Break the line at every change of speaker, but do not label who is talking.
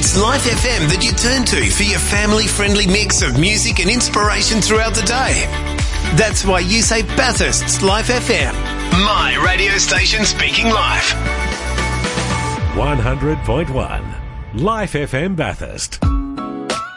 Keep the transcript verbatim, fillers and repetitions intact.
It's Life F M that you turn to for your family-friendly mix of music and inspiration throughout the day. That's why you say Bathurst's Life F M. My radio station speaking life.
one hundred point one Life F M Bathurst.